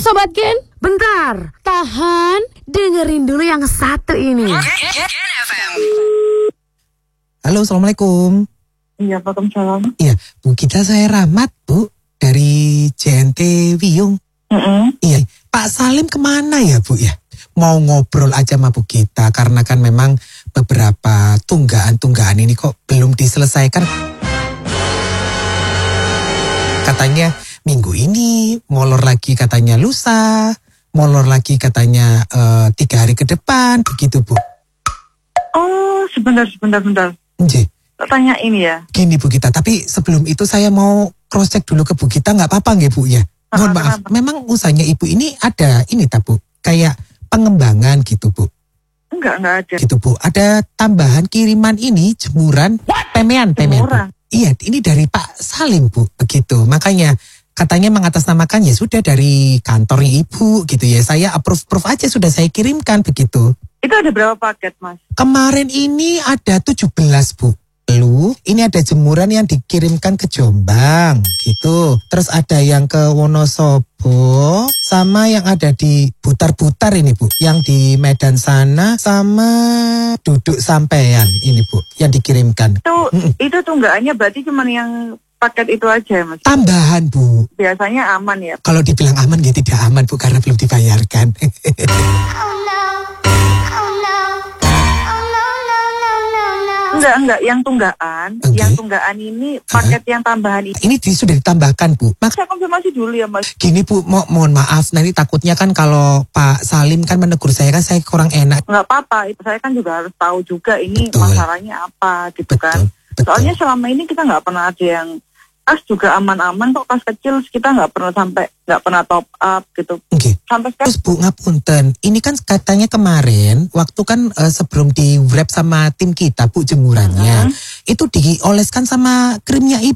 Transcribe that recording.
Sobat Gen, bentar, tahan, dengerin dulu yang satu ini. Halo, Assalamualaikum. Iya, Waalaikumsalam. Iya, Bu Gita, saya Rahmat, Bu, dari JNT Wiyung. Iya, Pak Salim kemana ya, Bu ya? Mau ngobrol aja sama Bu Gita, karena kan memang beberapa tunggaan ini kok belum diselesaikan. Katanya minggu ini, molor lagi katanya lusa, molor lagi katanya 3 hari ke depan, begitu Bu. Oh, sebentar. Nggih. Tanya ini ya. Gini Bu Gita, tapi sebelum itu saya mau cross check dulu ke Bu Gita, nggak apa-apa nggih Bu ya? Mohon maaf, memang usahanya Ibu ini ada ini tak Bu, kayak pengembangan gitu Bu? Enggak ada. Gitu Bu, ada tambahan kiriman ini jemuran, pemean Bu. Iya, ini dari Pak Salim Bu, begitu. Makanya katanya mengatasnamakan ya sudah dari kantornya Ibu gitu ya. Saya approve aja sudah saya kirimkan begitu. Itu ada berapa paket, Mas? Kemarin ini ada 17 Bu. Lalu ini ada jemuran yang dikirimkan ke Jombang gitu. Terus ada yang ke Wonosobo sama yang ada di Butar-Butar ini Bu. Yang di Medan sana sama Duduk Sampean ini Bu yang dikirimkan. Itu tunggaannya berarti cuma yang paket itu aja Mas? Tambahan Bu. Biasanya aman ya? Kalau dibilang aman ya tidak aman Bu karena belum dibayarkan. Enggak, yang tunggaan. Okay. Yang tunggaan ini paket yang tambahan ini. Ini sudah ditambahkan Bu. Saya konfirmasi dulu ya Mas. Gini Bu, mohon maaf nanti takutnya kan kalau Pak Salim kan menegur saya kan saya kurang enak. Enggak apa-apa, itu saya kan juga harus tahu juga ini masalahnya apa gitu kan. Betul. Soalnya selama ini kita nggak pernah ada yang tas juga aman-aman kok, tas kecil kita nggak pernah top up gitu. Okay. Sampai sekarang. Terus Bu ngapunten, ini kan katanya kemarin waktu kan sebelum di wrap sama tim kita Bu jemurannya itu dioleskan sama krimnya Ibu